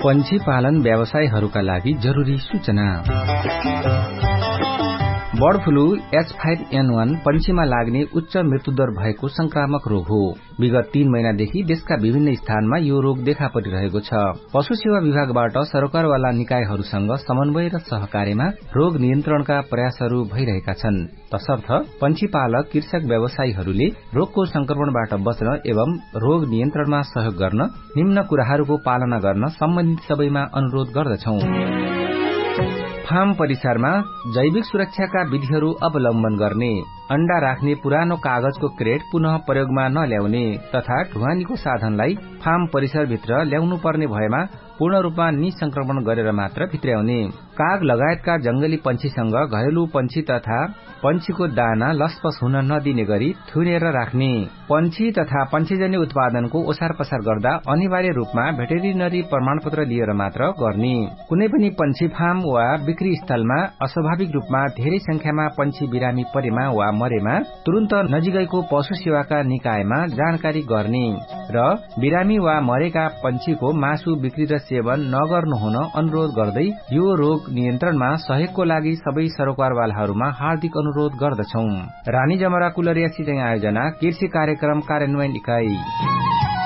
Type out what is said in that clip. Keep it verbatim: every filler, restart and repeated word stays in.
पंछी पालन व्यवसायहरूका लागि जरुरी सूचना। Bird flu H five an वन पंछीमा लाग्ने उच्च मृत्युदर भएको संक्रामक रोग हो। विगत तीन महिनादेखि देशका विभिन्न स्थानमा यो रोग देखा परिरहेको छ। पशु सेवा विभागबाट सरकारवाला निकायहरूसँग समन्वय र सहकार्यमा रोग नियन्त्रणका प्रयासहरू भइरहेका छन्। तसर्थ पंछी पालक कृषक व्यवसायीहरूले रोगको संक्रमणबाट बच्न एवं रोग नियन्त्रणमा सहयोग गर्न निम्न कुराहरूको पालना गर्न सम्बन्धित सबैमा अनुरोध गर्दछौं। फार्म परिसरमा जैविक सुरक्षाका विधिहरू अवलम्बन गर्ने, अण्डा राख्ने पुरानो कागजको क्रेट पुनः प्रयोगमा नल्याउने तथा ढुवानीको साधनलाई फार्म परिसरभित्र ल्याउनु पर्ने भएमा पूर्ण रूपमा निसंक्रमण गरेर मात्र भित्र्याउने, काग लगायतका जंगली पंछीसँग घरेलु पंछी तथा पंछीको दाना लसपस हुन नदिने गरी थुनेर राख्ने, पंछी तथा पंछीजन्य उत्पादनको ओसार पसार गर्दा अनिवार्य रूपमा भेटेरिनरी प्रमाणपत्र लिएर मात्र गर्ने, कुनै पनि पंछी फार्म वा बिक्री स्थलमा अस्वाभाविक रूपमा धेरै संख्यामा पंछी बिरामी परेमा वा मरेमा तुरन्त नजिकैको पशु सेवाका निकायमा जानकारी गर्ने र बिरामी वा मरेका पंछीको मासु बिक्री र सेवन नगर्नु हुन अनुरोध गर्दै यो रोग नियन्त्रणमा सहयोगको लागि सबै सरकारवालाहरूमा हार्दिक अनुरोध गर्दछौं। रानी जमरा कुलरिया सिंचाई आयोजना कृषि कार्यक्रम कार्यान्वयन इकाई।